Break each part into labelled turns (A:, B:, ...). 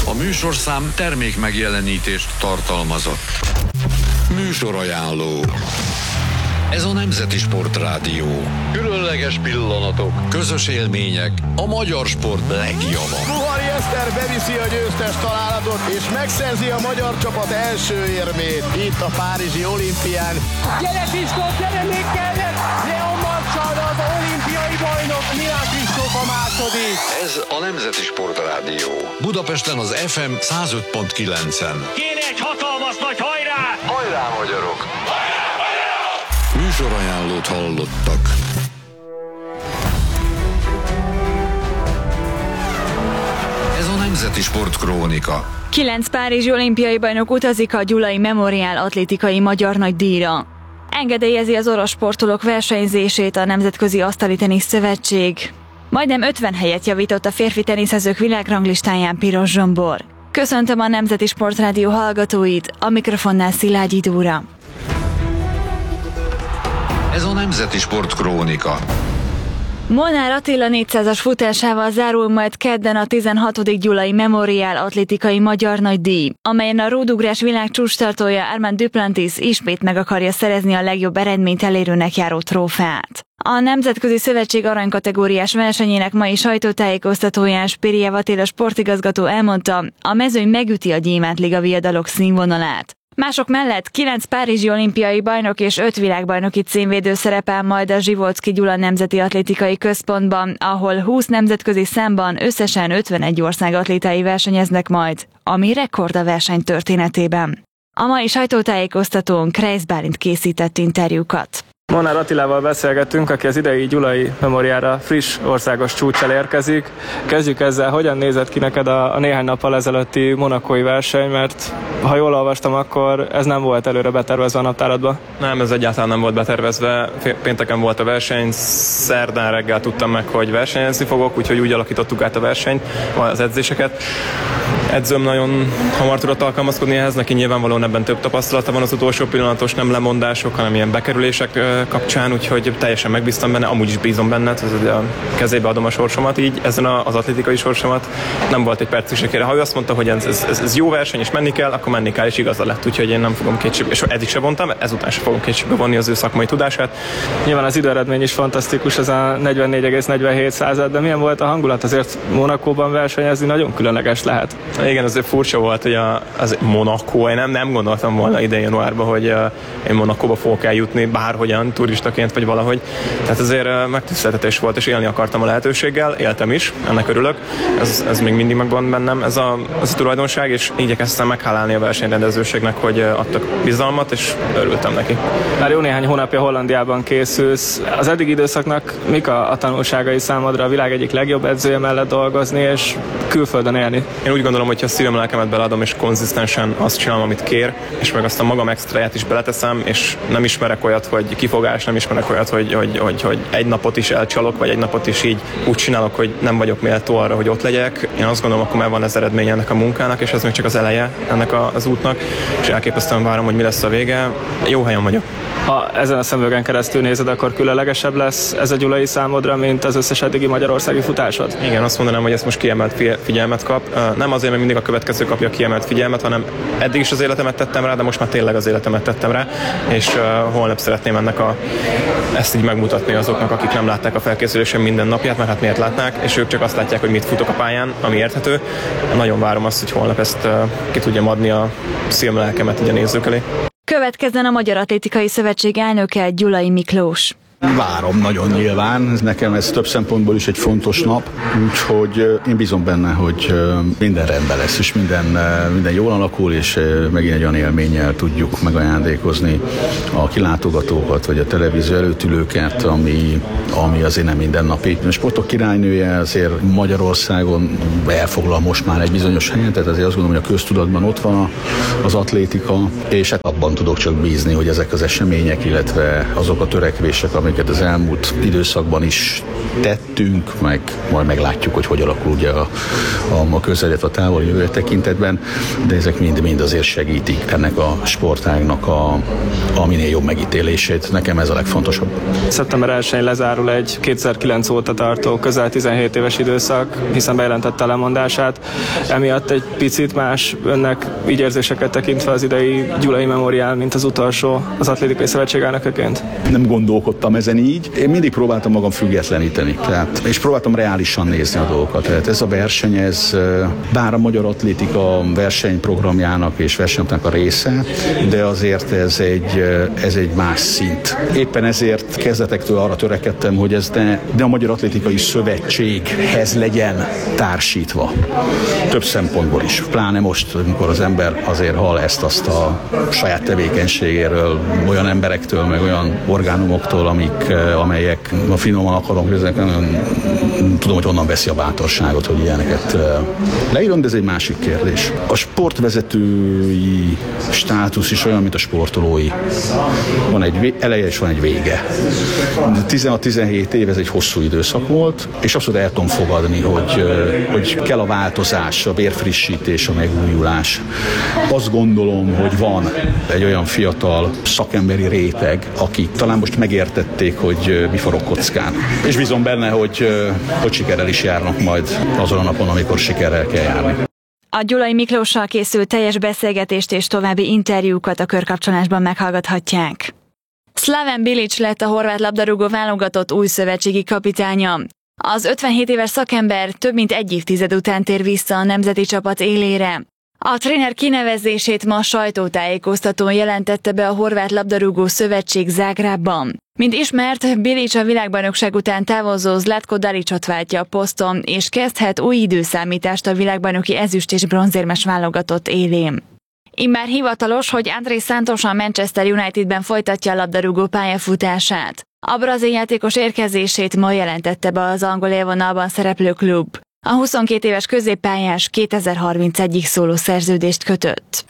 A: A műsorszám termék megjelenítést tartalmazott. Műsorajánló. Ez a Nemzeti Sportrádió. Különleges pillanatok, közös élmények, a magyar sport legjava.
B: Puhari Eszter beviszi a győztes találatot, és megszerzi a magyar csapat első érmét itt a párizsi olimpián.
C: Gyere Kristóf, gyere még kellett! Leon Marcsal, az olimpiai bajnok, Milán Kristóf a második.
A: Ez a Nemzeti Sportrádió. Budapesten az FM 105.9-en.
C: Kéne egy hatalmas nagy hajrá!
A: Hajrá, magyarok! Műsorajánlót hallottak. Ez a Nemzeti Sportkrónika.
D: 9 párizsi olimpiai bajnok utazik a Gyulai Memorial atlétikai magyar nagydíjra. Engedélyezi az orosz sportolók versenyzését a Nemzetközi Asztali Tenisz Szövetség. Majdnem 50 helyet javított a férfi teniszezők világranglistáján Piros Zsombor. Köszöntöm a Nemzeti Sportrádió hallgatóit, a mikrofonnál Szilágyi Dóra.
A: Ez a Nemzeti Sportkrónika.
D: Molnár Attila 400-as futásával zárul majd kedden a 16. Gyulai Memorial atlétikai magyar nagydíj, amelyen a rúdugrás világ csúcstartója Armand Duplantis ismét meg akarja szerezni a legjobb eredményt elérőnek járó trófeát. A Nemzetközi Szövetség aranykategóriás versenyének mai sajtótájékoztatóján Spirjev Attila sportigazgató elmondta, a mezőny megüti a Gyémántliga viadalok színvonalát. Mások mellett 9 párizsi olimpiai bajnok és 5 világbajnoki címvédő szerepel majd a Zsivolszky Gyula Nemzeti Atlétikai Központban, ahol 20 nemzetközi számban összesen 51 ország atlétái versenyeznek majd, ami rekord a verseny történetében. A mai sajtótájékoztatón Kreisz Bálint készített interjúkat.
E: Molnár Attilával beszélgettünk, aki az idei Gyulai Memorialra friss országos csúccsal érkezik. Kezdjük ezzel, hogyan nézett ki neked a néhány nappal ezelőtti monacói verseny, mert ha jól olvastam, akkor ez nem volt előre betervezve a naptáradba?
F: Nem, ez egyáltalán nem volt betervezve. Pénteken volt a verseny, szerdán reggel tudtam meg, hogy versenyezni fogok, úgyhogy úgy alakítottuk át a versenyt, az edzéseket. Edzőm nagyon hamar tudott alkalmazkodni ehhez, neki nyilvánvalóan ebben több tapasztalata van az utolsó pillanatos nem lemondások, hanem ilyen bekerülések kapcsán, úgyhogy teljesen megbíztam benne, amúgy is bízom benne, a kezébe adom a sorsomat, így ezen az atlétikai sorsomat nem volt egy percig se kérve. Ha ő azt mondta, hogy ez jó verseny és menni kell, akkor menni kell, és igaza lett, úgyhogy én nem fogom kétségbe, és eddig se vontam, ezután se fogom kétségbe vonni az ő szakmai tudását.
E: Nyilván az időeredmény is fantasztikus, ez a 44,47, de milyen volt a hangulat? Azért Monacóban versenyezni nagyon különleges lehet.
F: Igen, azért furcsa volt, hogy az Monaco, én nem gondoltam volna idén januárban, hogy én Monacóba fogok eljutni bárhogyan, turistaként vagy valahogy. Tehát azért megtiszteltetés volt, és élni akartam a lehetőséggel, éltem is, ennek örülök. Ez még mindig megvan bennem, ez a tulajdonság, és igyekeztem meghálálni a versenyrendezőségnek, hogy adtak bizalmat, és örültem neki.
E: Már jó néhány hónapja Hollandiában készülsz. Az eddig időszaknak mik a tanulságai számodra a világ egyik legjobb edzője mellett dolgozni, és külföldön élni?
F: Én úgy gondolom, hogy ha szívem lelkemet beleadom, és konzisztensen azt csinálom, amit kér, és meg azt a magam extráját is beleteszem, és nem ismerek olyat, hogy kifogás, nem ismerek olyat, hogy egy napot is elcsalok, vagy egy napot is így úgy csinálok, hogy nem vagyok méltó arra, hogy ott legyek. Én azt gondolom, akkor már van ez eredmény ennek a munkának, és ez még csak az eleje ennek az útnak, és elképesztően várom, hogy mi lesz a vége. Jó helyen vagyok.
E: Ha ezen a szemüvegen keresztül nézed, akkor különlegesebb lesz ez a gyulai számodra, mint az összes eddigi magyarországi futásod?
F: Igen, azt mondanám, hogy ez most kiemelt figyelmet kap. Nem azért, mert mindig a következő kapja kiemelt figyelmet, hanem eddig is az életemet tettem rá, de most már tényleg az életemet tettem rá, és holnap szeretném ezt így megmutatni azoknak, akik nem látták a felkészülésem minden napját, mert hát miért látnák, és ők csak azt látják, hogy mit futok a pályán, ami érthető. Nagyon várom azt, hogy holnap ezt ki tudjam adni a szívem lelkemet így a nézők elé.
D: Következzen a Magyar Atlétikai Szövetség elnöke, Gyulai Miklós.
B: Várom nagyon nyilván, nekem ez több szempontból is egy fontos nap, úgyhogy én bízom benne, hogy minden rendben lesz, és minden jól alakul, és megint egy olyan élménnyel tudjuk megajándékozni a kilátogatókat, vagy a televízió előtt ülőket, ami azért nem mindennapi. A sportok királynője azért Magyarországon elfoglal most már egy bizonyos helyen, tehát azért azt gondolom, hogy a köztudatban ott van az atlétika, és hát abban tudok csak bízni, hogy ezek az események, illetve azok a törekvések, amiket az elmúlt időszakban is tettünk, meg majd meglátjuk, hogy alakul ugye a közelet, a távoli jövő tekintetben, de ezek mind azért segítik ennek a sportágnak a minél jobb megítélését. Nekem ez a legfontosabb.
E: Szeptember 1-én lezárul egy 2009 óta tartó közel 17 éves időszak, hiszen bejelentette a lemondását. Emiatt egy picit más önnek így érzéseket tekintve az idei Gyulai Memoriál, mint az utolsó az Atlétikai Szövetség elnökeként?
B: Nem gondolkodtam ezen így. Én mindig próbáltam magam függetleníteni, és próbáltam reálisan nézni a dolgokat. Tehát ez a verseny, bár a Magyar Atlétika versenyprogramjának és versenynek a része, de azért ez egy más szint. Éppen ezért kezdetektől arra törekedtem, hogy ez ne a Magyar Atlétikai Szövetséghez legyen társítva. Több szempontból is. Pláne most, amikor az ember azért hall ezt-azt a saját tevékenységéről, olyan emberektől, meg olyan orgánumoktól, amelyek, a finoman akarom, hogy ezek tudom, hogy honnan veszi a bátorságot, hogy ilyeneket leírom, de ez egy másik kérdés. A sportvezetői státusz is olyan, mint a sportolói. Van egy eleje és van egy vége. 16-17 év, ez egy hosszú időszak volt, és abszolút el tudom fogadni, hogy kell a változás, a vérfrissítés, a megújulás. Azt gondolom, hogy van egy olyan fiatal szakemberi réteg, akik talán most megértették, hogy mi forog kockán. És bízom benne, hogy sikerrel is járnak majd azon a napon, amikor sikerrel kell járni.
D: A Gyulai Miklóssal készült teljes beszélgetést és további interjúkat a körkapcsolásban meghallgathatják. Slaven Bilic lett a horvát labdarúgó válogatott új szövetségi kapitánya. Az 57 éves szakember több mint egy évtized után tér vissza a nemzeti csapat élére. A tréner kinevezését ma sajtótájékoztatón jelentette be a Horvát Labdarúgó Szövetség Zágrábban. Mint ismert, Bilic a világbajnokság után távozó Zlatko Dalicot váltja a poszton, és kezdhet új időszámítást a világbajnoki ezüst- és bronzérmes válogatott élén. Immár hivatalos, hogy Andrés Santos a Manchester Unitedben folytatja a labdarúgó pályafutását. A brazil játékos érkezését ma jelentette be az angol élvonalban szereplő klub. A 22 éves középpályás 2031-ig szóló szerződést kötött.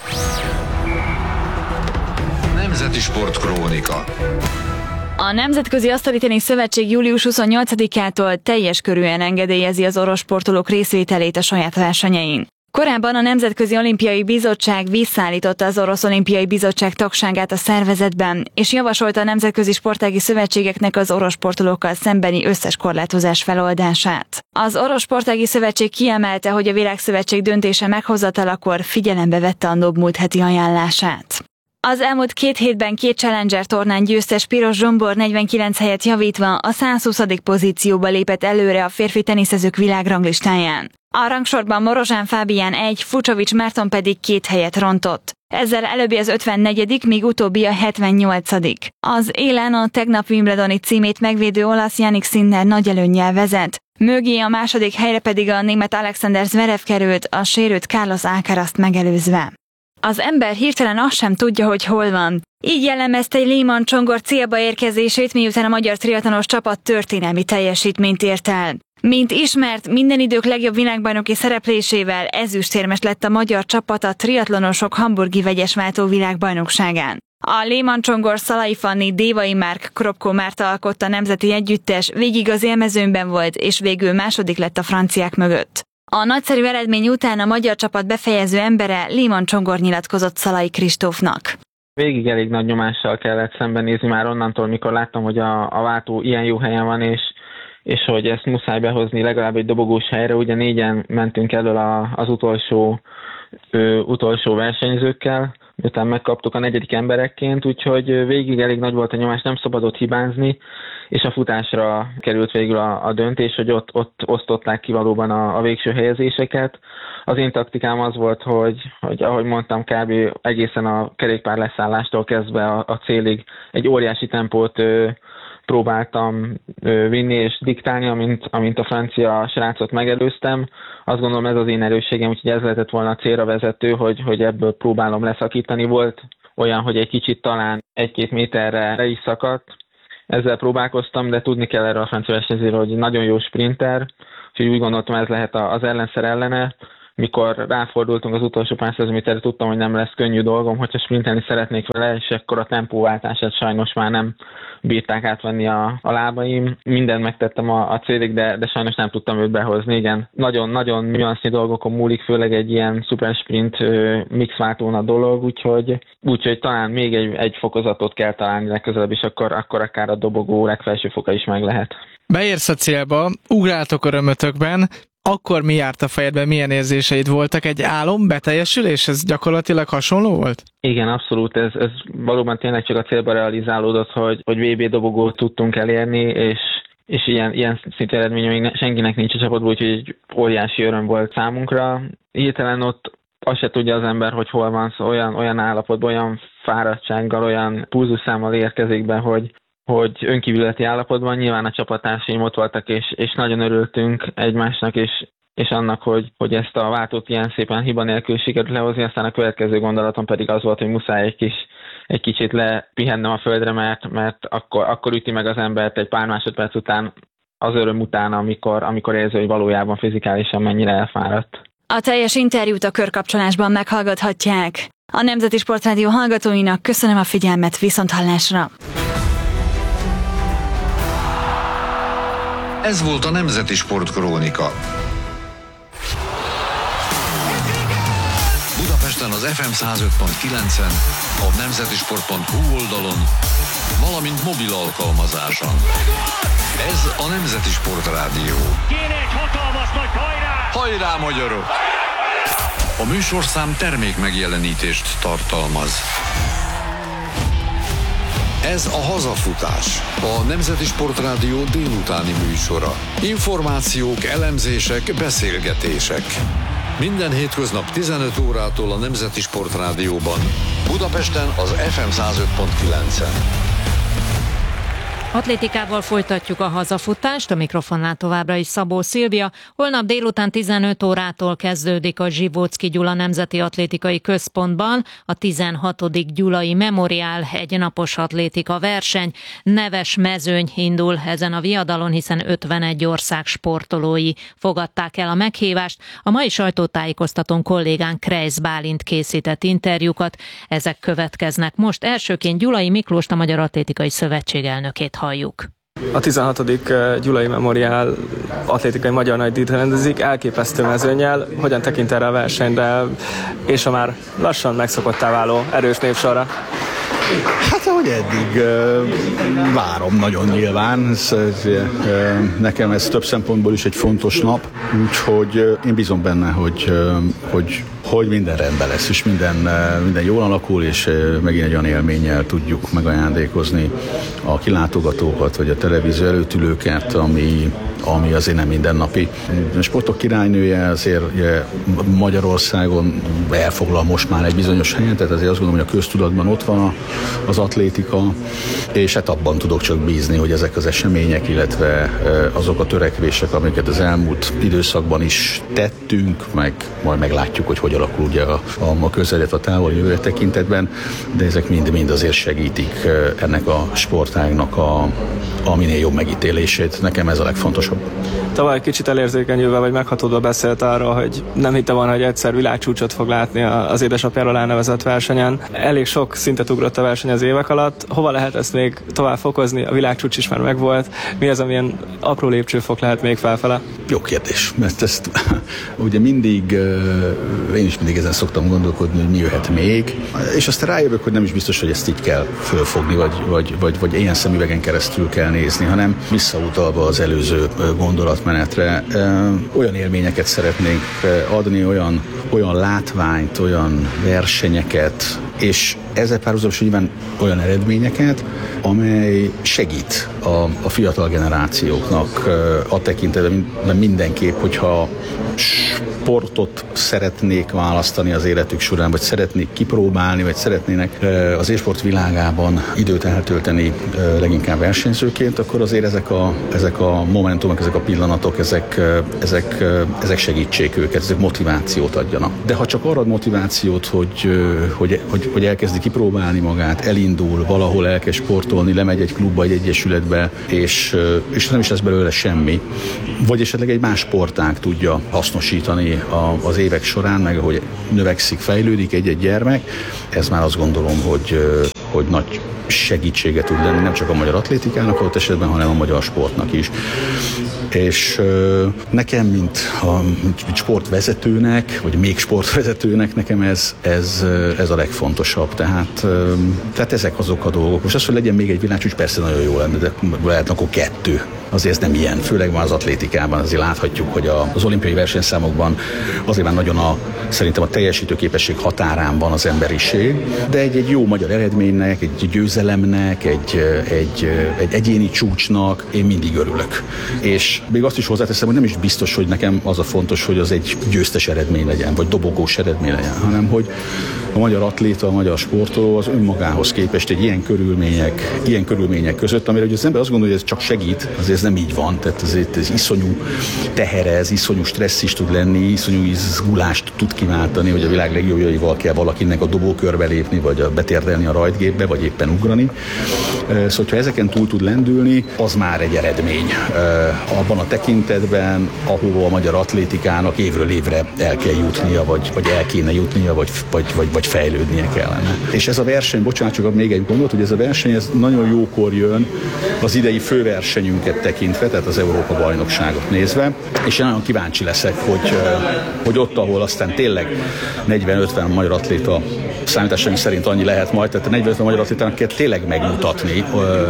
A: Nemzeti Sportkrónika.
D: A Nemzetközi Asztalitenisz Szövetség július 28-ától teljes körűen engedélyezi az orosz sportolók részvételét a saját versenyein. Korábban a Nemzetközi Olimpiai Bizottság visszaállította az Orosz Olimpiai Bizottság tagságát a szervezetben, és javasolta a nemzetközi sportági szövetségeknek az orosz sportolókkal szembeni összes korlátozás feloldását. Az Orosz Sportági Szövetség kiemelte, hogy a Világszövetség döntése meghozatalakor figyelembe vette a NOB múlt heti ajánlását. Az elmúlt 2 hétben 2 Challenger tornán győztes Piros Zsombor 49 helyet javítva a 120. pozícióba lépett előre a férfi teniszezők világranglistáján. A rangsorban Morozsán Fábián 1, Fucsovics Márton pedig 2 helyet rontott. Ezzel előbbi az 54., míg utóbbi a 78. Az élen a tegnap Wimbledoni címét megvédő olasz Jannik Sinner nagy előnnyel vezet. Mögé a második helyre pedig a német Alexander Zverev került, a sérült Carlos Alcarazt megelőzve. Az ember hirtelen azt sem tudja, hogy hol van. Így jellemezte Lehmann Csongor célba érkezését, miután a magyar triatlonos csapat történelmi teljesítményt ért el. Mint ismert, minden idők legjobb világbajnoki szereplésével ezüstérmes lett a magyar csapat a triatlonosok hamburgi vegyesváltó világbajnokságán. A Lehmann Csongor, Szalai Fanni, Dévai Márk, Kropko Márta alkotta nemzeti együttes, végig az élmezőnyben volt, és végül második lett a franciák mögött. A nagyszerű eredmény után a magyar csapat befejező embere Lehmann Csongor nyilatkozott Szalai Kristófnak.
G: Végig elég nagy nyomással kellett szembenézni már onnantól, mikor láttam, hogy a váltó ilyen jó helyen van, és hogy ezt muszáj behozni legalább egy dobogós helyre. Ugye 4-en mentünk elől az utolsó versenyzőkkel, miután megkaptuk a 4. emberekként, úgyhogy végig elég nagy volt a nyomás, nem szabadott hibázni, és a futásra került végül a döntés, hogy ott osztották ki valóban a végső helyezéseket. Az én taktikám az volt, hogy ahogy mondtam, kb. Egészen a kerékpár leszállástól kezdve a célig egy óriási tempót próbáltam vinni és diktálni, amint a francia srácot megelőztem. Azt gondolom, ez az én erősségem, úgyhogy ez lehetett volna a célra vezető, hogy ebből próbálom leszakítani. Volt olyan, hogy egy kicsit talán 1-2 méterre is szakadt. Ezzel próbálkoztam, de tudni kell erre a francia versenyzőről, hogy nagyon jó sprinter, úgyhogy úgy gondoltam, ez lehet az ellenszer ellene. mikor ráfordultunk az utolsó pár száz méterre, tudtam, hogy nem lesz könnyű dolgom, hogyha sprintelni szeretnék vele, és akkor a tempóváltását sajnos már nem bírták átvenni a lábaim. Mindent megtettem a célig, de sajnos nem tudtam őt behozni. Igen, nagyon-nagyon nüansznyi dolgokon múlik, főleg egy ilyen szupersprint mixváltón a dolog, úgyhogy talán még egy fokozatot kell találni legközelebb, és akkor akár a dobogó legfelső foka is meg lehet.
H: Beérsz a célba, ugráltok örömötökben, akkor mi járt a fejedben, milyen érzéseid voltak? Egy álom, beteljesülés? Ez gyakorlatilag hasonló volt?
G: Igen, abszolút. Ez valóban tényleg csak a célba realizálódott, hogy VB dobogót tudtunk elérni, és ilyen szintű eredmény még senkinek nincs a csapatból, úgyhogy egy óriási öröm volt számunkra. Hirtelen ott azt se tudja az ember, hogy hol van, szóval olyan állapotban, olyan fáradtsággal, olyan pulzusszámmal érkezik be, hogy önkívületi állapotban. Nyilván a csapattársaim ott voltak, és nagyon örültünk egymásnak, és annak, hogy ezt a váltót ilyen szépen hiba nélkül sikerült lehozni. Aztán a következő gondolatom pedig az volt, hogy muszáj egy kicsit lepihennem a földre, mert akkor üti meg az embert egy pár másodperc után, az öröm után, amikor érzi, hogy valójában fizikálisan mennyire elfáradt.
D: A teljes interjút a körkapcsolásban meghallgathatják. A Nemzeti Sportrádió hallgatóinak köszönöm a figyelmet, viszonthallásra!
A: Ez volt a Nemzeti Sportkrónika. Budapesten az FM 105.9-en, a nemzetisport.hu oldalon, valamint mobil alkalmazáson. Ez a Nemzeti Sportrádió.
C: Kéne egy hatalmas nagy hajrá!
A: Hajrá, magyarok! A műsorszám termék megjelenítést tartalmaz. Ez a Hazafutás, a Nemzeti Sportrádió délutáni műsora. Információk, elemzések, beszélgetések. Minden hétköznap 15 órától a Nemzeti Sportrádióban. Budapesten az FM 105.9-en.
I: Atlétikával folytatjuk a hazafutást, a mikrofonnál továbbra is Szabó Szilvia. Holnap délután 15 órától kezdődik a Zsivóczky Gyula Nemzeti Atlétikai Központban a 16. Gyulai Memoriál egynapos atlétika verseny. Neves mezőny indul ezen a viadalon, hiszen 51 ország sportolói fogadták el a meghívást. A mai sajtótájékoztatón kollégánk Krejsz Bálint készített interjúkat. Ezek következnek most. Elsőként Gyulai Miklóst, a Magyar Atlétikai Szövetség elnökét halljuk.
E: A 16. Gyulai Memoriál atlétikai magyar nagydíjat rendezik, elképesztő mezőnnyel. Hogyan tekint erre a versenyre, és a már lassan megszokottá váló erős népsorra?
B: Hát ahogy eddig várom nagyon nyilván. Nekem ez több szempontból is egy fontos nap, úgyhogy én bízom benne, hogy minden rendben lesz, és minden jól alakul, és megint egy olyan élménnyel tudjuk megajándékozni a kilátogatókat, vagy a televízió előtt ülőket, ami azért nem mindennapi. A sportok királynője azért Magyarországon elfoglal most már egy bizonyos helyet, tehát azért azt gondolom, hogy a köztudatban ott van az atlétika, és hát abban tudok csak bízni, hogy ezek az események, illetve azok a törekvések, amiket az elmúlt időszakban is tettünk, meg majd meglátjuk, hogy alakul ugye a közelet a távol jövőre tekintetben, de ezek mind azért segítik ennek a sportágnak a minél jobb megítélését. Nekem ez a legfontosabb.
E: Tavaly kicsit elérzékenyülve vagy meghatódva beszélt arról, hogy nem hitte volna, hogy egyszer világcsúcsot fog látni az édesapjáról elnevezett versenyen. Elég sok szintet ugrott a verseny az évek alatt. Hova lehet ezt még tovább fokozni? A világcsúcs is már megvolt. Mi az, amilyen apró lépcsőfok lehet még felfele?
B: Jó kérdés, mert ezt ugye mindig, én is mindig ezen szoktam gondolkodni, hogy mi jöhet még, és aztán rájövök, hogy nem is biztos, hogy ezt így kell fölfogni, vagy ilyen szemüvegen keresztül kell nézni, hanem visszautalva az előző gondolatmenetre. Olyan élményeket szeretnénk adni, olyan látványt, olyan versenyeket, és ezzel párhuzamosan nyilván olyan eredményeket, amely segít a fiatal generációknak a tekintetben mindenképp, hogyha sportot szeretnék választani az életük során, vagy szeretnék kipróbálni, vagy szeretnének az e-sport világában időt eltölteni leginkább versenyzőként, akkor azért ezek a momentumok, ezek a pillanatok, ezek segítsék őket, ezek motivációt adjanak. De ha csak arra ad motivációt, hogy hogy elkezdi kipróbálni magát, elindul, valahol elkezd sportolni, lemegy egy klubba, egy egyesületbe, és nem is lesz belőle semmi. Vagy esetleg egy más sportág tudja hasznosítani az évek során, meg ahogy növekszik, fejlődik egy gyermek. Ez már azt gondolom, hogy nagy segítsége tud lenni nem csak a magyar atlétikának adott esetben, hanem a magyar sportnak is. És nekem, mint sportvezetőnek, vagy még sportvezetőnek, nekem ez a legfontosabb. Tehát ezek azok a dolgok. Most az, hogy legyen még egy világcsúcs, persze nagyon jó lenne, de lehet akkor 2. Azért ez nem ilyen, főleg már az atlétikában azért láthatjuk, hogy az olimpiai versenyszámokban azért már nagyon szerintem a teljesítőképesség határán van az emberiség, de egy jó magyar eredménynek, egy győzelemnek, egy egyéni csúcsnak én mindig örülök. És még azt is hozzáteszem, hogy nem is biztos, hogy nekem az a fontos, hogy az egy győztes eredmény legyen, vagy dobogós eredmény legyen, hanem hogy a magyar atléta, a magyar sportoló az önmagához képest egy ilyen körülmények között, amire az ember azt gondolja, hogy ez csak segít, azért ez nem így van, tehát ez iszonyú teherez, iszonyú stressz is tud lenni, iszonyú izgulást tud kiváltani, hogy a világ legjobbjaival kell valakinek a dobókörbe lépni, vagy betérdelni a rajtgépbe, vagy éppen ugrani. Szóval, ha ezeken túl tud lendülni, az már egy eredmény. Abban a tekintetben, ahova a magyar atlétikának évről évre el kell jutnia, vagy el kéne jutnia, vagy fejlődnie kellene. És ez a verseny, bocsánat, csak még egy gondot, hogy ez a verseny ez nagyon jókor jön az idei főversenyünket tekintve, tehát az Európa-bajnokságot nézve, és én nagyon kíváncsi leszek, hogy ott, ahol aztán tényleg 40-50 magyar atléta, számításaink szerint annyi lehet majd, tehát a 40-50 magyar atlétának kell tényleg megmutatni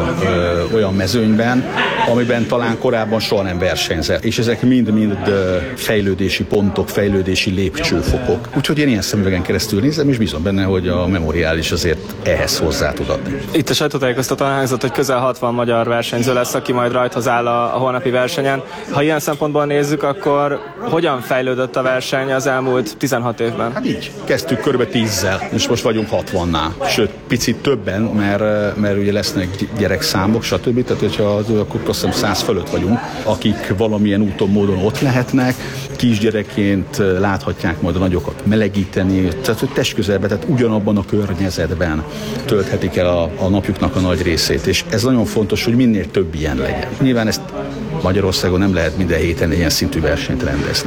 B: olyan mezőnyben, amiben talán korábban soha nem versenyzett. És ezek mind-mind fejlődési pontok, fejlődési lépcsőfokok. Úgyhogy én ilyen szemüvegen keresztül nézem, és bízom benne, hogy a Memorial is azért ehhez hozzá tud adni.
E: Itt a sajtótájékoztatón hangzott, hogy közel 60 magyar versenyző lesz, aki majd rajthoz áll a holnapi versenyen. Ha ilyen szempontból nézzük, akkor hogyan fejlődött a verseny az elmúlt 16 évben?
B: Hát így, kezdtük kb. 10-zel, és most vagyunk 60-nál. Sőt, picit többen, mert ugye lesznek gyerekszámok, stb. Tehát, hogyha akkor azt hiszem 100 fölött vagyunk, akik valamilyen úton, módon ott lehetnek, kisgyerekként láthatják majd a nagyokat melegíteni, tehát hogy testközelben, tehát ugyanabban a környezetben tölthetik el a napjuknak a nagy részét, és ez nagyon fontos, hogy minél több ilyen legyen. Nyilván ezt Magyarországon nem lehet minden héten ilyen szintű versenyt rendezni,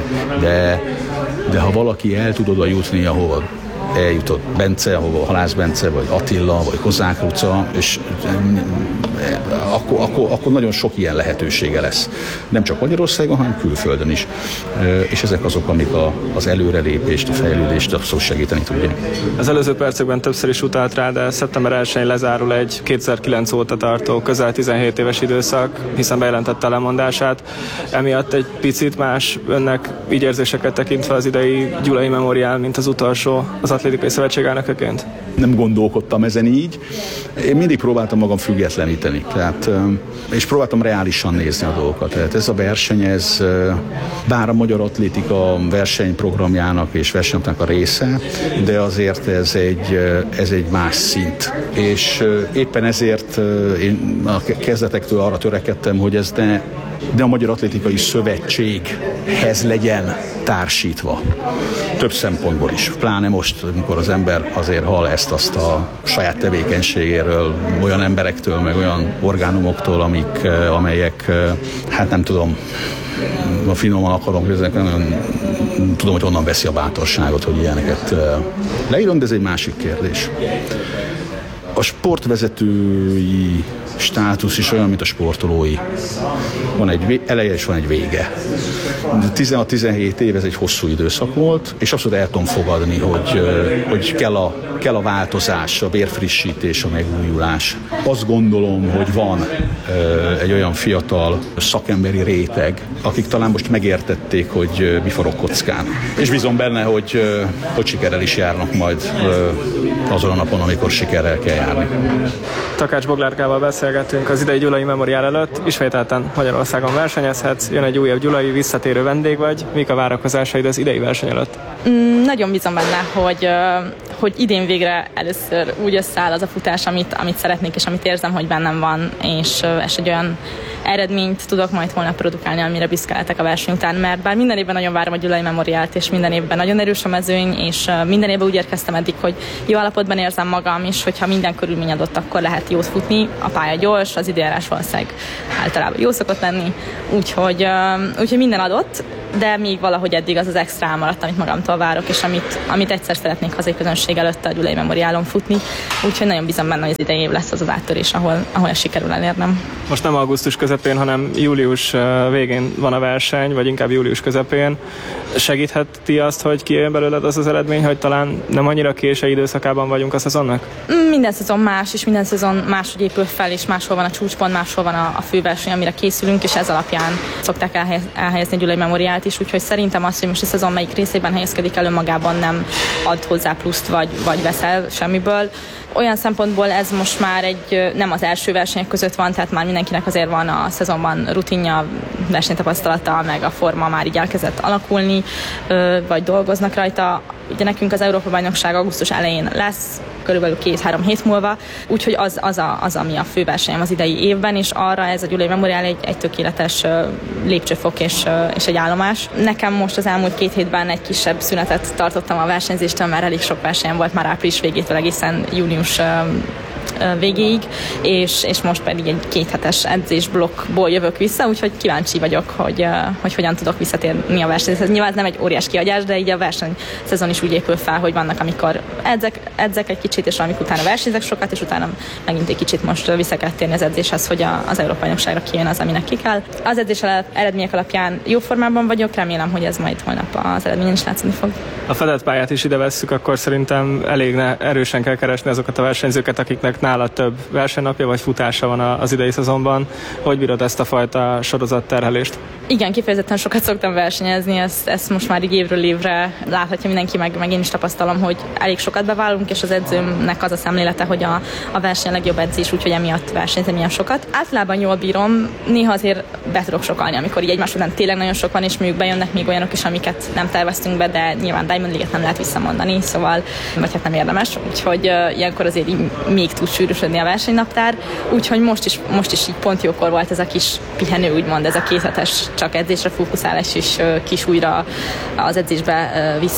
B: de ha valaki el tud oda jutni, ahol eljutott Bence, ahova Halász Bence, vagy Attila, vagy Kozák Luca, és akkor nagyon sok ilyen lehetősége lesz. Nem csak Magyarországon, hanem külföldön is. És ezek azok, amik az előrelépést, a fejlődést abszolút segíteni tudják.
E: Az előző percekben többször is utalt rá, de szeptember 1-én lezárul egy 2009 óta tartó, közel 17 éves időszak, hiszen bejelentette lemondását. Emiatt egy picit más önnek így érzéseket tekintve az idei Gyulai Memorial, mint az utolsó az Atlétikai Szövetség elnökeként?
B: Nem gondolkodtam ezen így. Én mindig próbáltam magam függetleníteni. És próbáltam reálisan nézni a dolgokat. Tehát ez a verseny, bár a magyar atlétika versenyprogramjának és versenynek a része, de azért ez egy más szint. És éppen ezért én a kezdetektől arra törekedtem, hogy ez de a Magyar Atlétikai Szövetséghez legyen társítva. Több szempontból is. Pláne most, amikor az ember azért hall ezt-azt a saját tevékenységéről, olyan emberektől, meg olyan orgánumoktól, amelyek, hát nem tudom, a finoman akarom, tudom, hogy honnan veszi a bátorságot, hogy ilyeneket leírom, de ez egy másik kérdés. A sportvezetői státusz is olyan, mint a sportolói. Van egy eleje és van egy vége. 16-17 év, ez egy hosszú időszak volt, és abszolút el tudom fogadni, hogy kell a változás, a vérfrissítés, a megújulás. Azt gondolom, hogy van egy olyan fiatal szakemberi réteg, akik talán most megértették, hogy mi forog kockán. És bízom benne, hogy sikerrel is járnak majd azon a napon, amikor sikerrel kell járni.
E: Takács Boglárkával beszélgettünk az idei Gyulai Memorial előtt. Ismételten Magyarországon versenyezhetsz, jön egy újabb gyulai, visszatérő vendég vagy. Mik a várakozásaid az idei verseny előtt?
J: Nagyon bízom benne, hogy idén végre először úgy összeáll az a futás, amit szeretnék, és amit érzem, hogy bennem van, és egy olyan eredményt tudok majd holnap produkálni, amire büszke lehetek a verseny után, mert bár minden évben nagyon várom a Gyulai Memoriált, és minden évben nagyon erős a mezőny, és minden évben úgy érkeztem eddig, hogy jó állapotban érzem magam, és hogyha minden körülmény adott, akkor lehet jót futni. A pálya gyors, az időjárás valószínűleg általában jó szokott lenni, úgyhogy minden adott, de még valahogy eddig az extra elmaradt, amit magamtól várok, és amit egyszer szeretnék hazai közönség előtt a Gyulai Memoriálon futni. Úgyhogy nagyon bízom benne, hogy az idei év lesz az áttörés, ahol ezt sikerül elérnem.
E: Most nem augusztus közepén, hanem július végén van a verseny, vagy inkább július közepén. Segítheti azt, hogy kijöjjön belőled az eredmény, hogy talán nem annyira késői időszakában vagyunk a szezonnak?
J: Minden szezon más, és minden szezon máshogy épül fel, és máshol van a csúcspont, máshol van a főverseny, amire készülünk, és ez alapján szokták elhelyezni a Gyulai Memoriált is, úgyhogy szerintem azt, hogy most a szezon melyik részében helyezkedik el, magában nem ad hozzá pluszt, vagy veszel semmiből. Olyan szempontból ez most már nem az első versenyek között van, tehát már mindenkinek azért van a szezonban rutinja, versenytapasztalata, meg a forma már így elkezdett alakulni, vagy dolgoznak rajta. Ugye nekünk az Európa-bajnokság augusztus elején lesz, körülbelül 2-3 hét múlva, úgyhogy az, ami a főversenyem az idei évben, és arra ez a Gyulai Memoriál egy tökéletes lépcsőfok és egy állomás. Nekem most az elmúlt 2 hétben egy kisebb szünetet tartottam a versenyzéstől, mert elég sok versenyem volt már április végétől egészen június végéig, és most pedig egy 2 hetes edzésblokkból jövök vissza, úgyhogy kíváncsi vagyok, hogy hogyan tudok visszatérni a versenyhez. Nyilván nem egy óriás kihagyás, de így a versenyszezon is úgy épül fel, hogy vannak, amikor edzek egy kicsit, és amikor utána versenyzek sokat, és utána megint egy kicsit most vissza kell térni az edzéshez, hogy az Európa-bajnokságra kijön az, aminek ki kell. Az edzés eredmények alapján jó formában vagyok, remélem, hogy ez majd holnap az eredményen is látszani fog.
E: A fedett pályát is ide vesszük, akkor szerintem elég erősen kell keresni azokat a versenyzőket, akiknek nála több versenynapja vagy futása van az idei szezonban. Hogy bírod ezt a fajta sorozatterhelést?
J: Igen, kifejezetten sokat szoktam versenyezni, ezt most már így évről évre láthatja mindenki, meg én is tapasztalom, hogy elég sokat beválunk, és az edzőmnek az a szemlélete, hogy a verseny a legjobb edzés, úgyhogy emiatt versenyzem ilyen sokat. Általában jól bírom, néha azért be tudok sokalni, amikor így egymás után tényleg nagyon sok van, és mondjuk bejönnek még olyanok is, amiket nem terveztünk be, de nyilván Diamond League-et nem lehet visszamondani, szóval vagy hát nem érdemes, úgyhogy ilyenkor azért így még tud sűrűsödni a versenynaptár, úgyhogy most is így pont jókor volt ez a kis pihenő, úgymond ez a 2 hetes csak edzésre fókuszálás és kis újra az edzésbe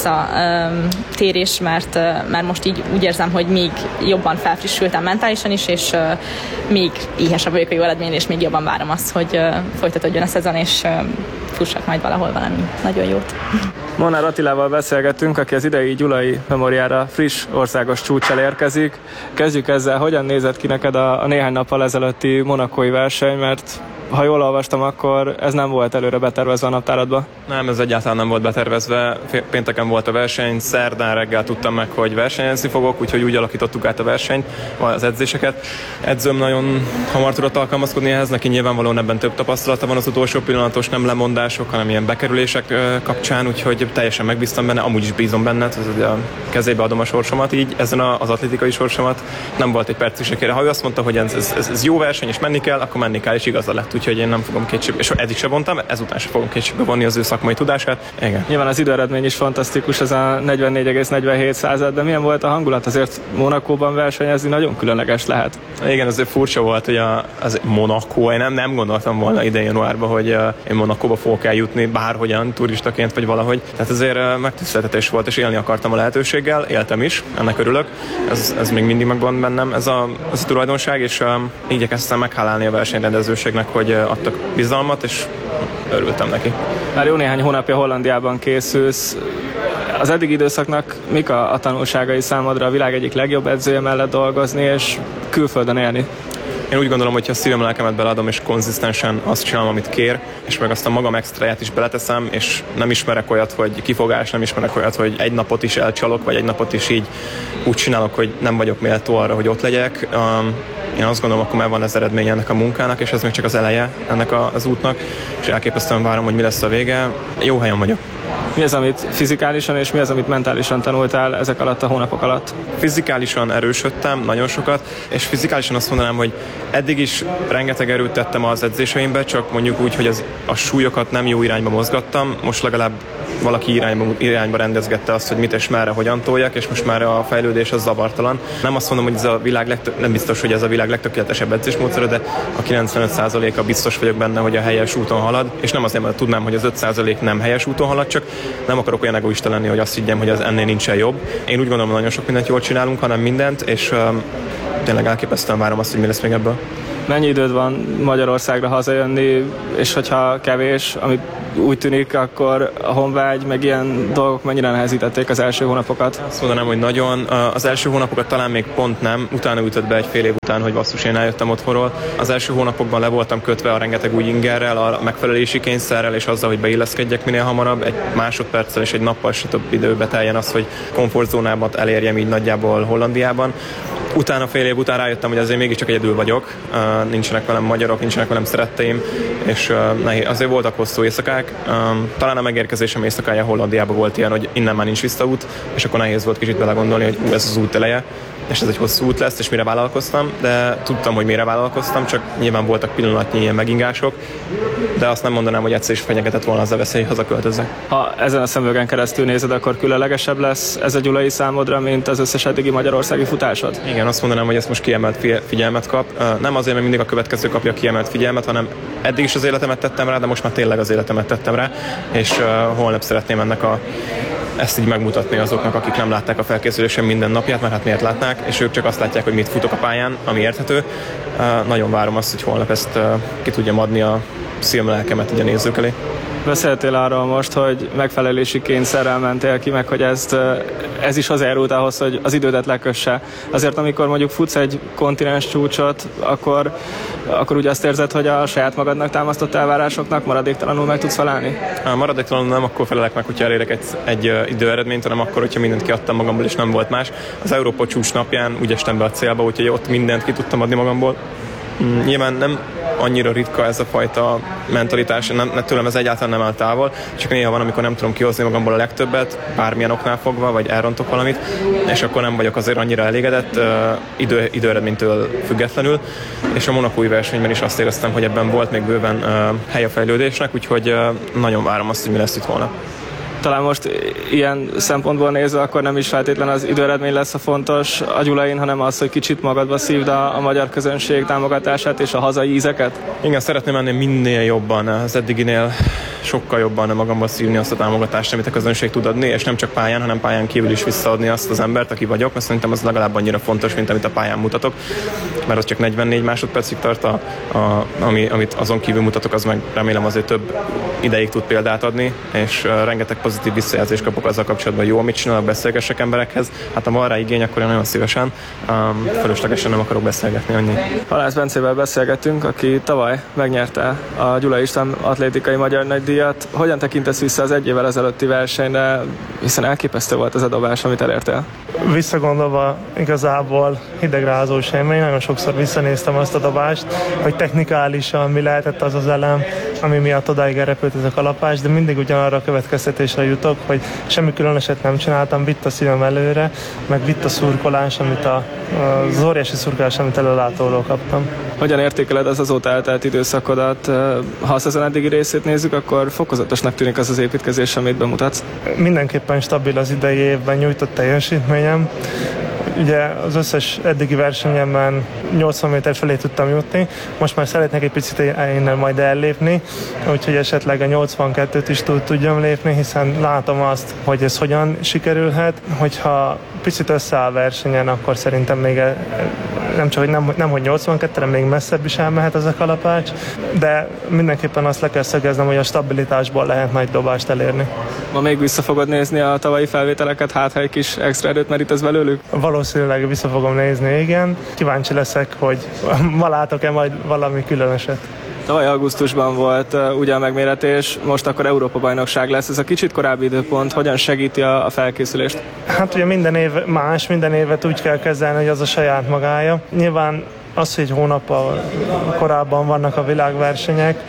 J: visszatérés, mert most így úgy érzem, hogy még jobban felfrissültem mentálisan is, és még éhesebb vagyok a jó eredményre, és még jobban várom azt, hogy folytatódjon a szezon, és fussak majd valahol valami nagyon jót.
E: Molnár Attilával beszélgettünk, aki az idei Gyulai Memoriára friss országos csúccsal érkezik. Kezdjük ezzel, hogyan nézett ki neked a néhány nappal ezelőtti monakói verseny, mert ha jól olvastam, akkor ez nem volt előre betervezve a naptáradba?
F: Nem, ez egyáltalán nem volt betervezve. Pénteken volt a verseny, szerdán reggel tudtam meg, hogy versenyezni fogok, úgyhogy úgy alakítottuk át a versenyt, az edzéseket. Edzőm nagyon hamar tudott alkalmazkodni ehhez, neki nyilvánvalóan ebben több tapasztalata van az utolsó pillanatos nem lemondások, hanem ilyen bekerülések kapcsán, úgyhogy teljesen megbíztam benne, amúgy is bízom benne, a kezébe adom a sorsomat, így ezen az atlétikai sorsomat nem volt egy perc is kére. Ha ő azt mondta, hogy ez jó verseny és menni kell, akkor menni kell, és igaza lett. Úgyhogy én nem fogom kétségbe, és eddig se vontam, ezután se fogom kétségbe vonni az ő szakmai tudását. Igen.
E: Nyilván az időeredmény is fantasztikus, ez a 44,47, de milyen volt a hangulat? Azért Monakóban versenyezni nagyon különleges lehet.
F: Igen, azért furcsa volt, hogy az Monakó, én nem gondoltam volna idén januárban, hogy én Monakóba fogok eljutni bárhogyan turistaként, vagy valahogy. Tehát azért megtiszteltetés volt, és élni akartam a lehetőséggel, éltem is, ennek örülök. Ez még mindig megvan bennem, ez a tulajdonság, és igyekeztem meghálálni a versenyrendezőségnek, hogy adtak bizalmat, és örültem neki.
E: Már jó néhány hónapja Hollandiában készülsz. Az eddigi időszaknak mik a tanulságai számodra a világ egyik legjobb edzője mellett dolgozni, és külföldön élni?
F: Én úgy gondolom, hogy ha szívem lelkemet beleadom, és konzisztensen azt csinálom, amit kér, és meg azt a magam extráját is beleteszem, és nem ismerek olyat, hogy kifogás, nem ismerek olyat, hogy egy napot is elcsalok, vagy egy napot is így úgy csinálok, hogy nem vagyok méltó arra, hogy ott legyek. Én azt gondolom, akkor már van az eredménye ennek a munkának, és ez még csak az eleje ennek az útnak, és elképesztően várom, hogy mi lesz a vége. Jó helyen vagyok.
E: Mi az, amit fizikálisan és mi az, amit mentálisan tanultál ezek alatt a hónapok alatt?
F: Fizikálisan erősödtem, nagyon sokat, és fizikálisan azt mondanám, hogy eddig is rengeteg erőt tettem az edzéseimbe, csak mondjuk úgy, hogy a súlyokat nem jó irányba mozgattam, most legalább valaki irányba rendezgette azt, hogy mit és merre, hogyan toljak, és most már a fejlődés az zavartalan. Nem azt mondom, hogy ez a világ nem biztos, hogy ez a világ legtökéletesebb edzésmódszere, de a 95%-a biztos vagyok benne, hogy a helyes úton halad, és nem azért, mert tudnám, hogy az 5% nem helyes úton halad, csak nem akarok olyan egoista lenni, hogy azt higgyem, hogy az ennél nincsen jobb. Én úgy gondolom, hogy nagyon sok mindent jól csinálunk, hanem mindent, és tényleg elképesztően várom azt, hogy mi lesz még ebből.
E: Mennyi időd van Magyarországra hazajönni, és hogyha kevés, ami úgy tűnik, akkor a honvágy, meg ilyen dolgok mennyire nehezítették az első hónapokat?
F: Azt mondanám, hogy nagyon. Az első hónapokat talán még pont nem, utána ütött be egy fél év után, hogy basszus, én eljöttem otthonról. Az első hónapokban le voltam kötve a rengeteg új ingerrel, a megfelelési kényszerrel, és azzal, hogy beilleszkedjek minél hamarabb, egy másodperccel és egy nappal se több időbe teljen az, hogy komfortzónámat elérjem így nagyjából Hollandiában. Utána fél év után rájöttem, hogy azért mégiscsak egyedül vagyok, nincsenek velem magyarok, nincsenek velem szeretteim, és azért voltak hosszú éjszakák. Talán a megérkezésem éjszakája Hollandiában volt ilyen, hogy innen már nincs visszaút, és akkor nehéz volt kicsit belegondolni, hogy ez az út eleje, és ez egy hosszú út lesz, és mire vállalkoztam, de tudtam, hogy mire vállalkoztam, csak nyilván voltak pillanatnyi ilyen megingások, de azt nem mondanám, hogy egyszer is fenyegetett volna az a veszély, hogy hazaköltözzek.
E: Ha ezen a szemüvegen keresztül nézed, akkor különlegesebb lesz ez a gyulai számodra, mint az összes eddigi magyarországi futásod?
F: Igen, azt mondanám, hogy ez most kiemelt figyelmet kap. Nem azért, mert mindig a következő kapja kiemelt figyelmet, hanem eddig is az életemet tettem rá, de most már tényleg az életemet tettem rá, és holnap szeretném ezt így megmutatni azoknak, akik nem látták a felkészülésem minden napját, mert hát miért látnák, és ők csak azt látják, hogy mit futok a pályán, ami érthető. Nagyon várom azt, hogy holnap ezt ki tudjam adni a szívlelkemet így a nézők elé.
E: Beszéltél arról most, hogy megfelelési kényszerrel mentél ki, meg hogy ez is hozzájárult ahhoz, hogy az idődet lekösse. Azért amikor mondjuk futsz egy kontinens csúcsot, akkor úgy azt érzed, hogy a saját magadnak támasztott elvárásoknak maradéktalanul meg tudsz felelni?
F: Maradéktalanul nem akkor felelek meg, hogyha elérek egy időeredményt, hanem akkor, hogyha mindent kiadtam magamból, és nem volt más. Az Európa csúcs napján úgy estem be a célba, úgyhogy ott mindent ki tudtam adni magamból. Nyilván nem annyira ritka ez a fajta mentalitás, tőlem ez egyáltalán nem áll távol, csak néha van, amikor nem tudom kihozni magamból a legtöbbet, bármilyen oknál fogva, vagy elrontok valamit, és akkor nem vagyok azért annyira elégedett időeredménytől függetlenül, és a monakói versenyben is azt éreztem, hogy ebben volt még bőven hely a fejlődésnek, úgyhogy nagyon várom azt, hogy mi lesz itt holnap.
E: Talán most ilyen szempontból nézve, akkor nem is feltétlen az időeredmény lesz a fontos a gyulain, hanem az, hogy kicsit magadba szívd a magyar közönség támogatását és a hazai ízeket?
F: Igen, szeretném ennél minél jobban, az eddiginél sokkal jobban magamba szívni azt a támogatást, amit a közönség tud adni, és nem csak pályán, hanem pályán kívül is visszaadni azt az embert, aki vagyok, mert szerintem az legalább annyira fontos, mint amit a pályán mutatok, mert az csak 44 másodpercig tart, amit azon kívül mutatok, az meg remélem azért több ideig tud példát adni, és rengeteg pozitív visszajelzést kapok azzal kapcsolatban, hogy jó, amit csinálok, beszélgessek emberekhez. Hát ha van rá igény, akkor én nagyon szívesen, fölöslegesen nem akarok beszélgetni annyi.
E: Halász Bencével beszélgettünk, aki tavaly megnyerte a Gyulai István atlétikai magyar nagydíjat. Hogyan tekintesz vissza az egy évvel ezelőtti versenyre, hiszen elképesztő volt ez a dobás, amit elértél?
K: Visszagondolva igazából hidegrázós élmény, nagyon sokszor visszanéztem azt a dobást, hogy technikálisan mi lehetett az az elem, ami miatt odáig elrepült ez a kalapás, de mindig ugyanarra a következtetésre jutok, hogy semmi különöset nem csináltam, vitt a szívem előre, meg vitt a szurkolás, az óriási szurkolás, amit előlátóról kaptam.
E: Hogyan értékeled az azóta eltelt időszakodat? Ha a szezon eddigi részét nézzük, akkor fokozatosnak tűnik az építkezés, amit bemutatsz.
K: Mindenképpen stabil az idei évben nyújtott teljesítményem. Ugye az összes eddigi versenyemben 80 méter felé tudtam jutni, most már szeretnék egy picit innen majd ellépni, úgyhogy esetleg a 82-t is tudjam lépni, hiszen látom azt, hogy ez hogyan sikerülhet. Hogyha picit összeáll versenyen, akkor szerintem még nem csak, hogy nem hogy 82, hanem még messzebb is elmehet ez a kalapács, de mindenképpen azt le kell szögeznem, hogy a stabilitásból lehet nagy dobást elérni.
E: Ma még vissza fogod nézni a tavalyi felvételeket, hát ha egy kis extra erőt merítesz belőlük?
K: Valószínűleg vissza fogom nézni, igen. Kíváncsi leszek, hogy ma látok-e majd valami különöset.
E: Tavaly augusztusban volt ugye a megméretés, most akkor Európa-bajnokság lesz. Ez a kicsit korábbi időpont hogyan segíti a felkészülést? Hát
K: ugye minden év más, minden évet úgy kell kezelni, hogy az a saját magája. Nyilván az, hogy egy hónappal korábban vannak a világversenyek,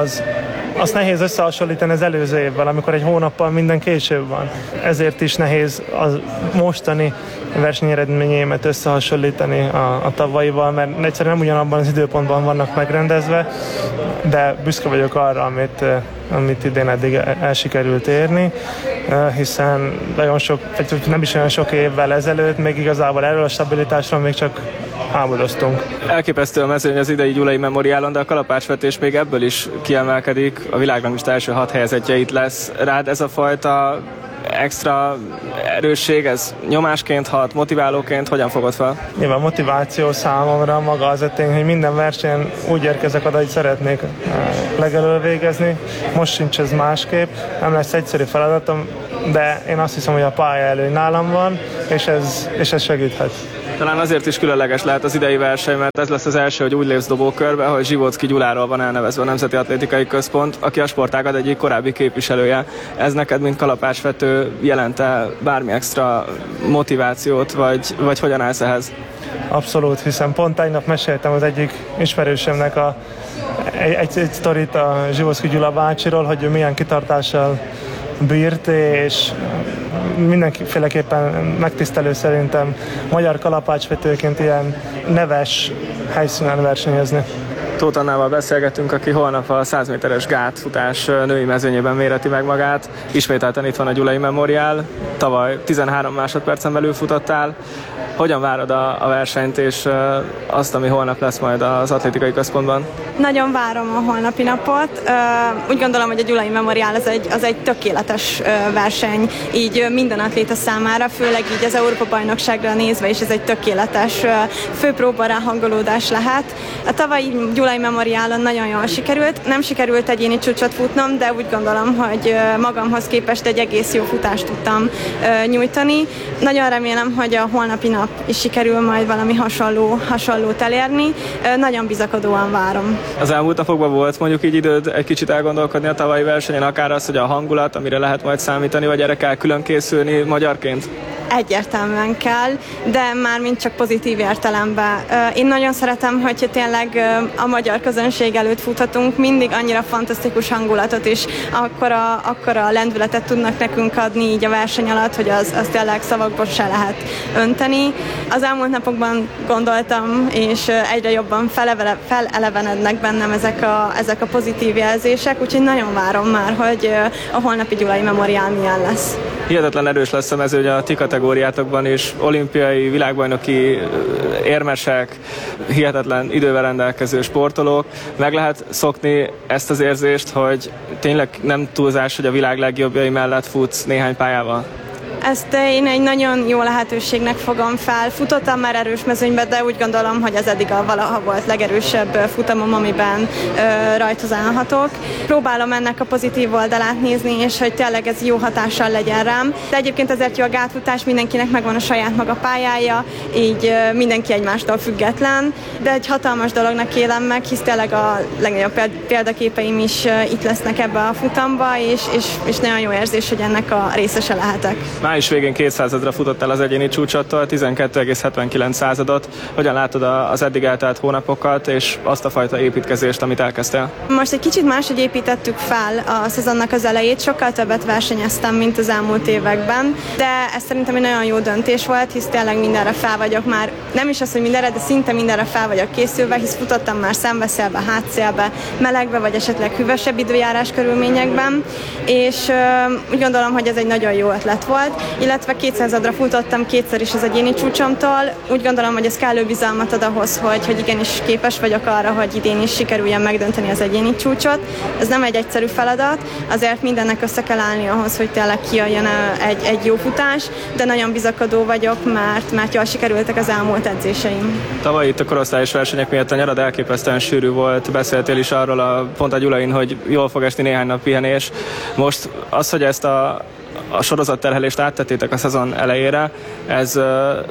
K: azt nehéz összehasonlítani az előző évvel, amikor egy hónappal minden később van. Ezért is nehéz az mostani versenyeredményeimet összehasonlítani a tavalyival, mert egyszerűen nem ugyanabban az időpontban vannak megrendezve, de büszke vagyok arra, amit idén eddig el sikerült érni, hiszen nagyon sok, nem is olyan sok évvel ezelőtt még igazából erről a stabilitásról még csak álmodoztunk.
E: Elképesztő a mezőny az idei Gyulai Memoriálon, de a kalapácsvetés még ebből is kiemelkedik. A világranglista első 6 helyezettje itt lesz. Rád ez a fajta extra erősség, ez nyomásként hat, motiválóként, hogyan fogod fel?
K: Nyilván motiváció számomra maga az a tény, hogy minden versenyen úgy érkezek oda, hogy szeretnék legelől végezni. Most sincs ez másképp, nem lesz egyszerű feladatom, de én azt hiszem, hogy a pályaelőny nálam van, és ez segíthet.
E: Talán azért is különleges lehet az idei verseny, mert ez lesz az első, hogy úgy lépsz dobókörbe, hogy Zsivóczky Gyuláról van elnevezve a Nemzeti Atlétikai Központ, aki a sportágad egyik korábbi képviselője. Ez neked, mint kalapácsvető, jelent-e bármi extra motivációt, vagy hogyan állsz ehhez?
K: Abszolút, hiszen pont tegnap meséltem az egyik ismerősömnek egy sztorit a Zsivóczky Gyula bácsiról, hogy ő milyen kitartással bírt, és mindenféleképpen megtisztelő szerintem magyar kalapácsvetőként ilyen neves helyszínen versenyezni.
E: Tóth Annával beszélgetünk, aki holnap a 100 méteres gátfutás női mezőnyében méreti meg magát. Ismételten itt van a Gyulai Memoriál. Tavaly 13 másodpercen belül futottál. Hogyan várod a versenyt és azt, ami holnap lesz majd az atlétikai központban?
L: Nagyon várom a holnapi napot. Úgy gondolom, hogy a Gyulai Memoriál az egy tökéletes verseny, így minden atléta számára, főleg így az Európa-bajnokságra nézve is ez egy tökéletes főpróba ráhangolódás lehet. A tavalyi Gyulai Memoriálon nagyon jól sikerült. Nem sikerült egyéni csúcsot futnom, de úgy gondolom, hogy magamhoz képest egy egész jó futást tudtam nyújtani. Nagyon remélem, hogy a holnapi nap is sikerül majd valami hasonlót elérni. Nagyon bizakodóan várom.
E: Az elmúlt napokban volt mondjuk így időd egy kicsit elgondolkodni a tavalyi versenyen, akár az, hogy a hangulat, amire lehet majd számítani, vagy erre kell külön készülni magyarként?
L: Egyértelműen kell, de már mind csak pozitív értelemben. Én nagyon szeretem, hogyha tényleg a magyar közönség előtt futhatunk, mindig annyira fantasztikus hangulatot is, akkora lendületet tudnak nekünk adni így a verseny alatt, hogy az tényleg szavakból se lehet önteni. Az elmúlt napokban gondoltam, és egyre jobban felelevenednek bennem ezek a pozitív jelzések, úgyhogy nagyon várom már, hogy a holnapi Gyulai Memoriál milyen lesz.
E: Hihetetlen erős lesz a mezőny a ti kategóriátokban is, olimpiai, világbajnoki érmesek, hihetetlen idővel rendelkező sportolók. Meg lehet szokni ezt az érzést, hogy tényleg nem túlzás, hogy a világ legjobbjai mellett futsz néhány pályával?
L: Ezt én egy nagyon jó lehetőségnek fogom fel. Futottam már erős mezőnybe, de úgy gondolom, hogy ez eddig a valaha volt legerősebb futamom, amiben rajtozálhatok. Próbálom ennek a pozitív oldalát nézni, és hogy tényleg ez jó hatással legyen rám. De egyébként ezért jó a gátfutás, mindenkinek megvan a saját maga pályája, így mindenki egymástól független, de egy hatalmas dolognak élem meg, hisz tényleg a legnagyobb példaképeim is itt lesznek ebbe a futamba, és nagyon jó érzés, hogy ennek a részese lehetek.
E: Május végén 200-ra futottál az egyéni csúcsottól, 12,79. Hogyan látod az eddig eltelt hónapokat, és azt a fajta építkezést, amit elkezdtél?
L: Most egy kicsit máshogy építettük fel a szezonnak az elejét, sokkal többet versenyeztem, mint az elmúlt években, de ez szerintem egy nagyon jó döntés volt, hisz tényleg mindenre fel vagyok már, nem is az, hogy mindenre, de szinte mindenre fel vagyok készülve, hisz futottam már szembeszélbe, hátszélbe, melegbe, vagy esetleg hűvösebb időjárás körülményekben, és úgy gondolom, hogy ez egy nagyon jó ötlet volt, illetve 200-ra futottam kétszer is az egyéni csúcsomtól. Úgy gondolom, hogy ez kellő bizalmat ad ahhoz, hogy igenis képes vagyok arra, hogy idén is sikerüljen megdönteni az egyéni csúcsot. Ez nem egy egyszerű feladat, azért mindennek össze kell állni ahhoz, hogy tényleg kijöjjön egy jó futás, de nagyon bizakodó vagyok, mert jól sikerültek az elmúlt edzéseim. Tavaly
E: itt a korosztályos versenyek miatt a nyarad elképesztően sűrű volt, beszéltél is arról pont a Gyulain, hogy jól fog esni néhány nap pihenés. Most az, hogy ezt a sorozatterhelést áttettétek a szezon elejére, ez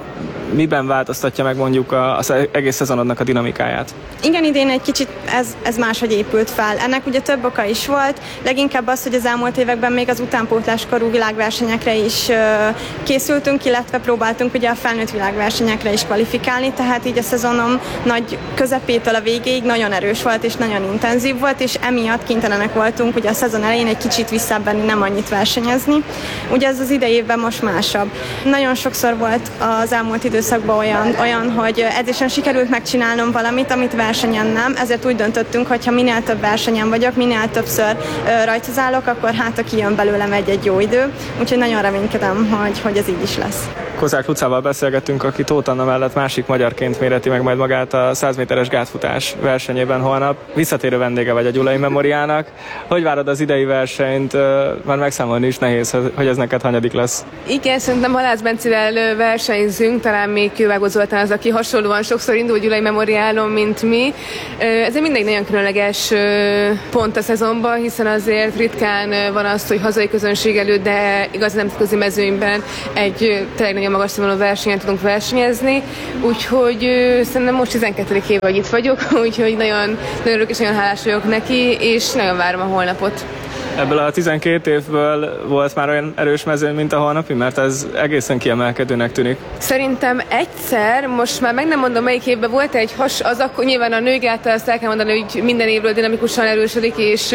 E: miben változtatja meg mondjuk az egész szezonodnak a dinamikáját?
L: Igen, idén egy kicsit ez máshogy épült fel. Ennek ugye több oka is volt, leginkább az, hogy az elmúlt években még az utánpótláskorú világversenyekre is készültünk, illetve próbáltunk ugye a felnőtt világversenyekre is kvalifikálni, tehát így a szezonom nagy közepétől a végéig nagyon erős volt és nagyon intenzív volt, és emiatt kénytelenek voltunk ugye a szezon elején egy kicsit visszabenni, nem annyit versenyezni. Ugye ez az idei évben most másabb. Nagyon sokszor volt az elmúlt időszakban olyan, hogy edzésen sikerült megcsinálnom valamit, amit versenyen nem, ezért úgy döntöttünk, hogy ha minél több versenyen vagyok, minél többször rajtozálok, akkor hát kijön belőlem egy jó idő, úgyhogy nagyon reménykedem, hogy ez így is lesz.
E: Kozák Lucával beszélgettünk, aki Tóth Anna mellett másik magyarként méreti meg majd magát a 100 méteres gátfutás versenyében holnap. Visszatérő vendége vagy a Gyulai Memoriálnak. Hogy várod az idei versenyt? Már megszámolni is nehéz, hogy ez neked hanyadik lesz.
M: Igen, szerintem Halász Bencivel versenyzünk, talán még Kővágó Zoltán az, aki hasonlóan sokszor indul Gyulai Memoriálon, mint mi. Ez mindegy nagyon különleges pont a szezonban, hiszen azért ritkán van az, hogy hazai közönség előtt, de igaz nemzetközi mezőnyben egy tényleg nagyon magas színvonalú versenyen tudunk versenyezni, úgyhogy szerintem most 12. év, hogy itt vagyok, úgyhogy nagyon örülök és nagyon hálás vagyok neki, és nagyon várom a holnapot.
E: Ebből a 12 évből volt már olyan erős mezőny, mint a holnapi, mert ez egészen kiemelkedőnek tűnik.
M: Szerintem egyszer, most már meg nem mondom melyik évben volt egy az akkor nyilván a nők által azt el kell mondani, hogy minden évről dinamikusan erősödik,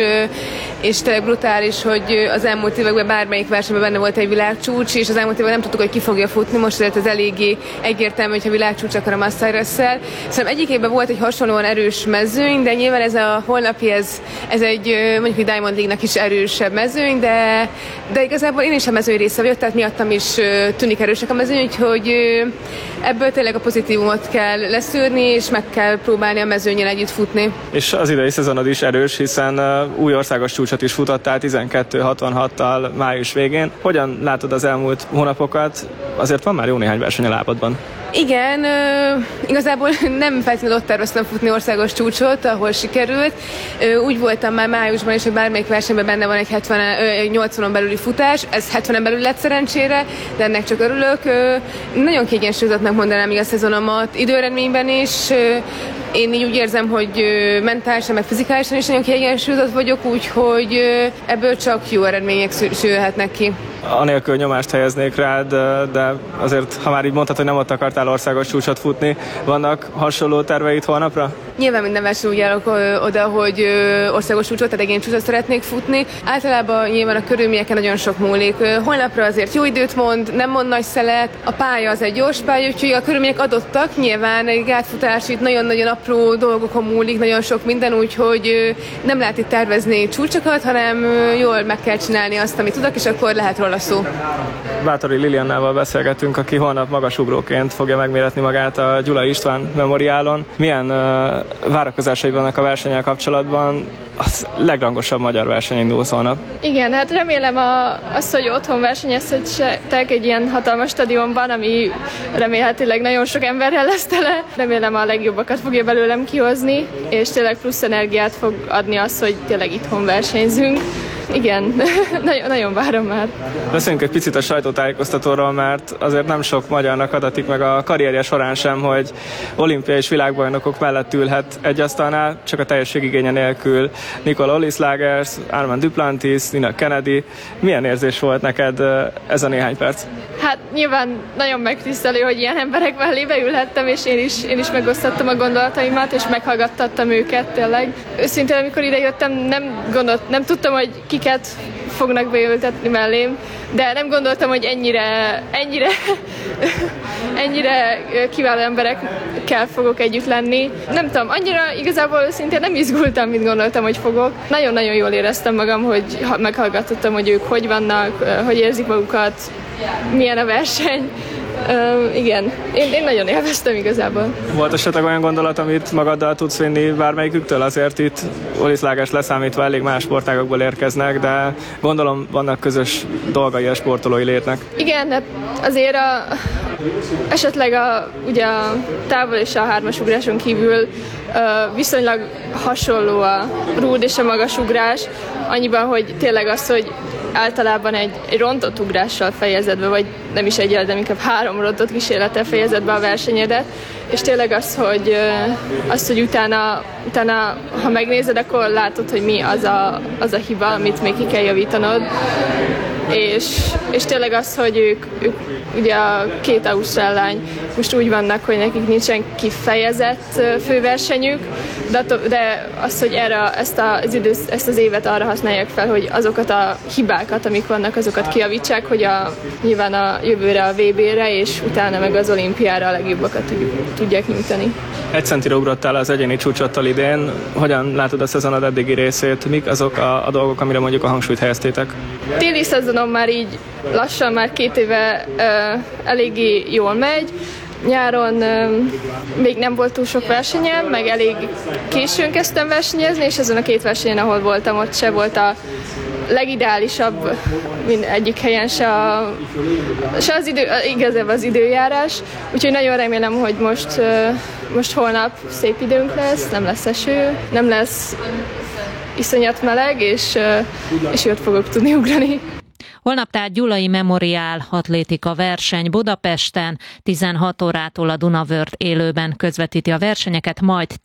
M: és tényleg brutális, hogy az elmúlt években bármelyik versenyben benne volt egy világcsúcs, és az elmúlt években nem tudtuk, hogy ki fogja futni, most azért ez eléggé egyértelmű, hogyha világcsúcs, akkor a Massai Russell. Szerintem egyik évben volt egy hasonlóan erős mezőny, de nyilván ez a holnapi, ez egy mondjuk egy Diamond League-nak is erősebb mezőny, de igazából én is a mezőny része vagyok, tehát miattam is tűnik erősek a mezőny, úgyhogy ebből tényleg a pozitívumot kell leszűrni, és meg kell próbálni a mezőnnyel együtt futni.
E: És az idei szezonod is erős, hiszen új országos csúcsot is futottál 12.66-tal május végén. Hogyan látod az elmúlt hónapokat? Azért van már jó néhány verseny a lábadban.
M: Igen, igazából nem feltétlenül ott terveztem futni országos csúcsot, ahol sikerült. Úgy voltam már májusban is, hogy bármelyik versenyben benne van egy 80-on belüli futás, ez 70-en belül lett szerencsére, de ennek csak örülök. Nagyon kiegyensúlyozottnak mondanám még a szezonomat időrendményben is. Én így úgy érzem, hogy mentálisan, meg fizikálisan is nagyon kiegyensúlyozott vagyok, úgyhogy ebből csak jó eredmények szülhetnek ki.
E: Anélkül nyomást helyeznék rád, de azért, ha már így mondtad, hogy nem ott akartál országos csúcsot futni, vannak hasonló terveid holnapra?
M: Nyilván minden verseny úgy állok oda, hogy országos csúcsot, tehát én csúcsot szeretnék futni. Általában nyilván a körülményeken nagyon sok múlik. Holnapra azért jó időt mond, nem mond nagy szelet, a pálya az egy gyors pálya, úgyhogy a körülmények adottak. Nyilván egy gátfutás itt nagyon-nagyon apró dolgokon múlik, nagyon sok minden, úgyhogy nem lehet itt tervezni csúcsokat, hanem jól meg kell csinálni azt, amit tudok, és akkor lehet róla szó.
E: Bátori Liliannával beszélgetünk, aki holnap magasugróként fogja megméretni magát a Gyulai István Memoriálon. Milyen várakozásai vannak a versennyel kapcsolatban? Az legrangosabb magyar verseny indulsz holnap.
N: Igen, hát remélem azt, hogy otthon versenyezhetek egy ilyen hatalmas stadionban, ami remélhetőleg nagyon sok emberrel lesz tele. Remélem a legjobbakat fogja belőlem kihozni, és tényleg plusz energiát fog adni az, hogy tényleg itthon versenyzünk. Igen, nagyon várom már.
E: Beszéljünk egy picit a sajtótájékoztatóról, mert azért nem sok magyarnak adatik meg a karrierje során sem, hogy olimpiai és világbajnokok mellett ülhet egy asztalnál, csak a teljességigénye nélkül. Nicola Olislagers, Armand Duplantis, Nina Kennedy. Milyen érzés volt neked ez a néhány perc?
N: Hát nyilván nagyon megtisztelő, hogy ilyen emberek mellébe ülhettem, és én is megosztottam a gondolataimat, és meghallgattattam őket tényleg. Őszintén, amikor idejöttem, nem tudtam, hogy kiket fognak beültetni mellém, de nem gondoltam, hogy ennyire kiváló emberekkel fogok együtt lenni. Nem tudom, annyira igazából szintén nem izgultam, mint gondoltam, hogy fogok. Nagyon-nagyon jól éreztem magam, hogy meghallgatottam, hogy ők hogy vannak, hogy érzik magukat, milyen a verseny. Igen, én nagyon élveztem igazából.
E: Volt esetleg olyan gondolat, amit magaddal tudsz vinni bármelyiküktől? Azért itt Olislagers leszámítva elég más sportágokból érkeznek, de gondolom vannak közös dolgai a sportolói létnek.
N: Igen, hát azért esetleg ugye a távol és a hármasugráson kívül viszonylag hasonló a rúd és a magasugrás, annyiban, hogy tényleg az, hogy általában egy rontott ugrással fejezed be, vagy nem is egyel, de inkább 3 rontott kísérlettel fejezed be a versenyedet, és tényleg az, hogy utána, ha megnézed, akkor látod, hogy mi az a hiba, amit még ki kell javítanod, és tényleg az, hogy ők ugye a 2 ausztrál lány most úgy vannak, hogy nekik nincsen kifejezett főversenyük, de az, hogy ezt az évet arra használják fel, hogy azokat a hibákat, amik vannak, azokat kijavítsák, hogy nyilván a jövőre a VB-re, és utána meg az olimpiára a legjobbakat tudják nyújtani.
E: 1 centire ugrottál az egyéni csúcsottal idén. Hogyan látod a szezonod eddigi részét? Mik azok a dolgok, amire mondjuk a hangsúlyt helyeztétek?
N: Téli szezonom már így lassan, már 2 éve eléggé jól megy. Nyáron még nem volt túl sok versenyem, meg elég későn kezdtem versenyezni, és ezen a 2 versenyen, ahol voltam, ott se volt a legideálisabb egyik helyen se igazából az időjárás. Úgyhogy nagyon remélem, hogy most holnap szép időnk lesz, nem lesz eső, nem lesz iszonyat meleg, és jót fogok tudni ugrani.
I: Holnap tehát Gyulai Memoriál atlétika verseny Budapesten, 16 órától a Duna World élőben közvetíti a versenyeket, majd